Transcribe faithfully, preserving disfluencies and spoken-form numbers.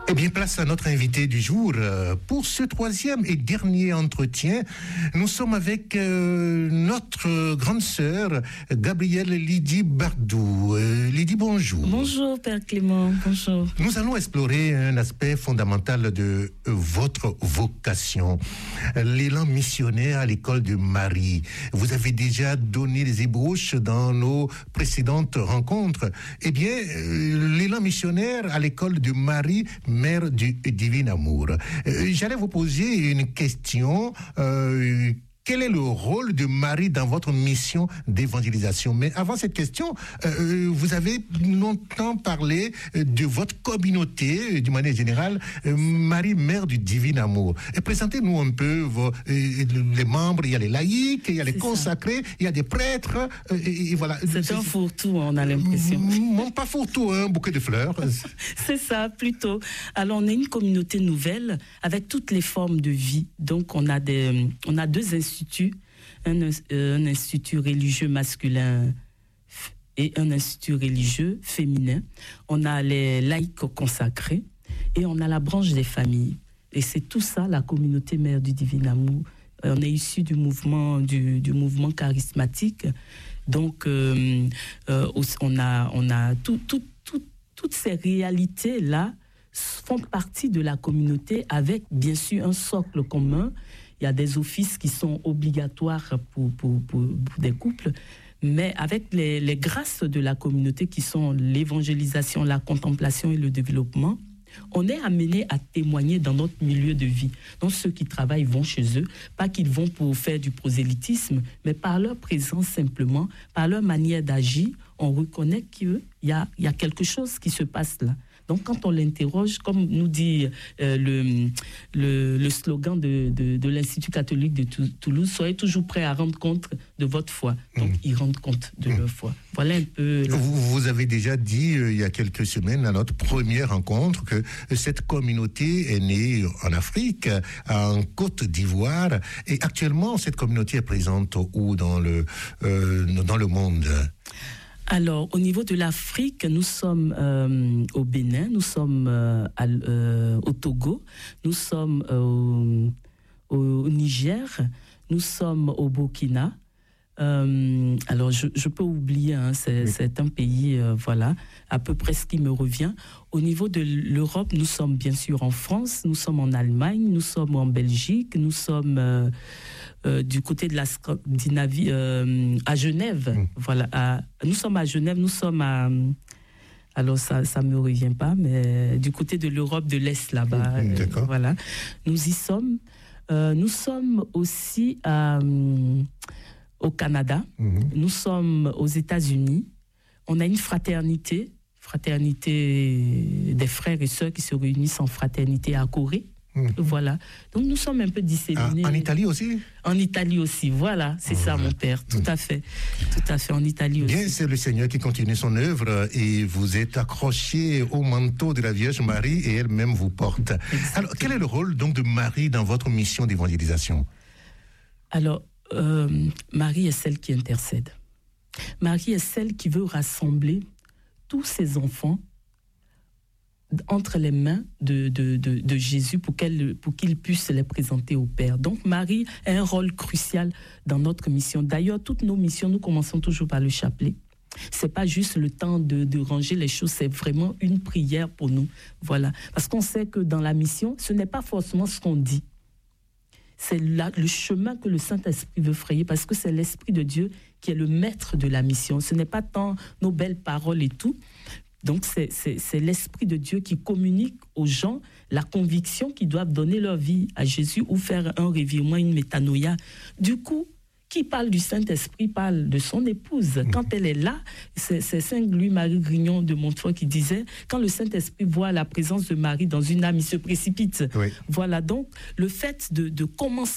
Eh bien, place à notre invité du jour. Pour ce troisième et dernier entretien, nous sommes avec euh, notre grande sœur, Gabrielle Lydie Bardou. Euh, Lydie, bonjour. Bonjour, Père Clément. Bonjour. Nous allons explorer un aspect fondamental de votre vocation, l'élan missionnaire à l'école de Marie. Vous avez déjà donné des ébauches dans nos précédentes rencontres. Eh bien, euh, l'élan missionnaire à l'école de Marie, Mère du divin amour. Euh, j'allais vous poser une question. Euh, Quel est le rôle de Marie dans votre mission d'évangélisation? Mais avant cette question, euh, vous avez longtemps parlé de votre communauté, d'une manière générale, euh, Marie, Mère du divin amour. Et présentez-nous un peu vos, euh, les membres. Il y a les laïcs, il y a les c'est consacrés, ça. Il y a des prêtres. Euh, et, et voilà. C'est, c'est un fourre-tout, on a l'impression. Non, pas fourre-tout, un bouquet de fleurs. C'est ça, plutôt. Alors, on est une communauté nouvelle avec toutes les formes de vie. Donc, on a, des, on a deux instituts. Un, euh, un institut religieux masculin et un institut religieux féminin. On a les laïcs consacrés et on a la branche des familles. Et c'est tout ça, la communauté Mère du divin amour. On est issu du mouvement, du, du mouvement charismatique. Donc, euh, euh, on a, on a tout, tout, tout, toutes ces réalités-là font partie de la communauté avec, bien sûr, un socle commun. Il y a des offices qui sont obligatoires pour, pour, pour, pour des couples, mais avec les, les grâces de la communauté qui sont l'évangélisation, la contemplation et le développement, on est amené à témoigner dans notre milieu de vie. Donc ceux qui travaillent vont chez eux, pas qu'ils vont pour faire du prosélytisme, mais par leur présence simplement, par leur manière d'agir, on reconnaît qu'il y a, il y a quelque chose qui se passe là. Donc, quand on l'interroge, comme nous dit euh, le, le, le slogan de, de, de l'Institut catholique de Toulouse, soyez toujours prêts à rendre compte de votre foi. Donc, mmh. ils rendent compte de mmh. leur foi. Voilà un peu... La... Vous, vous avez déjà dit, euh, il y a quelques semaines, à notre première rencontre, que cette communauté est née en Afrique, en Côte d'Ivoire. Et actuellement, cette communauté est présente où dans le, euh, dans le monde ? Alors, au niveau de l'Afrique, nous sommes euh, au Bénin, nous sommes euh, à, euh, au Togo, nous sommes euh, au, au Niger, nous sommes au Burkina. Euh, alors, je, je peux oublier, hein, c'est, oui. c'est un pays, euh, voilà, à peu près ce qui me revient. Au niveau de l'Europe, nous sommes bien sûr en France, nous sommes en Allemagne, nous sommes en Belgique, nous sommes euh, euh, du côté de la Scandinavie, euh, à Genève. Mmh. Voilà, à, nous sommes à Genève, nous sommes à... Alors, ça ça me revient pas, mais du côté de l'Europe de l'Est, là-bas. Mmh, d'accord. Euh, voilà, nous y sommes. Euh, nous sommes aussi à... Euh, au Canada, mmh. nous sommes aux États-Unis, on a une fraternité, fraternité des frères et sœurs qui se réunissent en fraternité à Corée. Mmh. Voilà. Donc nous sommes un peu disséminés. Ah, en Italie aussi ? En Italie aussi, voilà, c'est mmh. ça mon père, tout à fait. Tout à fait, en Italie aussi. Bien, c'est le Seigneur qui continue son œuvre et vous êtes accroché au manteau de la Vierge Marie et elle-même vous porte. Exactement. Alors, quel est le rôle donc de Marie dans votre mission d'évangélisation ? Alors, Euh, Marie est celle qui intercède. Marie est celle qui veut rassembler tous ses enfants entre les mains de, de, de, de Jésus pour, qu'elle, pour qu'il puisse les présenter au Père. Donc Marie a un rôle crucial dans notre mission. D'ailleurs, toutes nos missions, nous commençons toujours par le chapelet. C'est pas juste le temps de, de ranger les choses, c'est vraiment une prière pour nous. Voilà. Parce qu'on sait que dans la mission, ce n'est pas forcément ce qu'on dit. C'est là, le chemin que le Saint-Esprit veut frayer, parce que c'est l'Esprit de Dieu qui est le maître de la mission. Ce n'est pas tant nos belles paroles et tout. Donc, c'est, c'est, c'est l'Esprit de Dieu qui communique aux gens la conviction qu'ils doivent donner leur vie à Jésus ou faire un revirement, une métanoïa. Du coup, qui parle du Saint-Esprit parle de son épouse. Quand elle est là, c'est, c'est Saint Louis-Marie Grignon de Montfort qui disait, quand le Saint-Esprit voit la présence de Marie dans une âme, il se précipite. Oui. Voilà, donc le fait de, de commencer